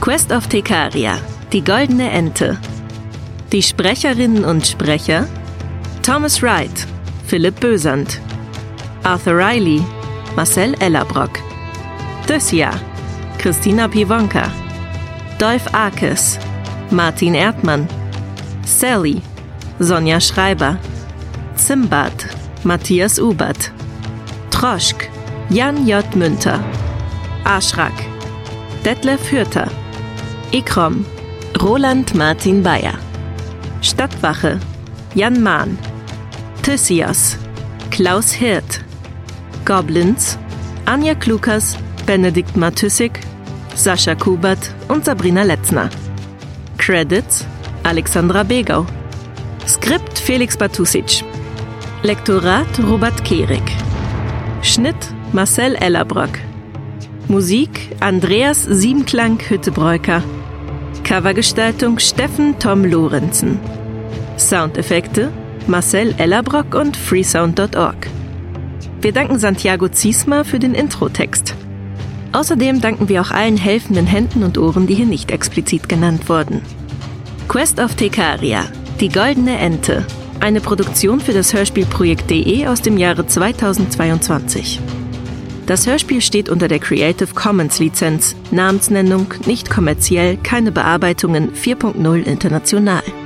Quest of Tecaria, die goldene Ente. Die Sprecherinnen und Sprecher: Thomas Wright, Philipp Bösand, Arthur Riley, Marcel Ellerbrock, Dysja, Christina Piwonka, Dolf Arkes, Martin Erdmann, Sally, Sonja Schreiber, Zimbad, Matthias Ubert, Troschk, Jan J. Münter, Aschrak, Detlef Hürter, Ikrom, Roland Martin Bayer, Stadtwache, Jan Mahn, Thysios, Klaus Hirt, Goblins, Anja Klukas, Benedikt Matüssig, Sascha Kubert und Sabrina Letzner. Credits: Alexandra Begau. Skript: Felix Batusic. Lektorat: Robert Kehrig. Schnitt: Marcel Ellerbrock. Musik: Andreas Siebenklang-Hüttebräuker. Covergestaltung: Steffen Tom Lorenzen. Soundeffekte: Marcel Ellerbrock und freesound.org. Wir danken Santiago Ziesma für den Introtext. Außerdem danken wir auch allen helfenden Händen und Ohren, die hier nicht explizit genannt wurden. Quest of Tecaria, die goldene Ente. Eine Produktion für das Hörspielprojekt.de aus dem Jahre 2022. Das Hörspiel steht unter der Creative Commons Lizenz, Namensnennung, nicht kommerziell, keine Bearbeitungen 4.0 international.